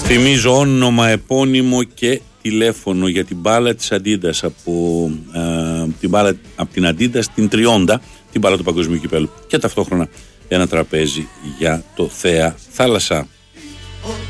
Θυμίζω όνομα, επώνυμο και τηλέφωνο για την μπάλα της Αντίντας από την Αντίντας στην Τριόντα, την μπάλα του Παγκοσμίου Κυπέλλου, και ταυτόχρονα ένα τραπέζι για το Θέα Θάλασσα.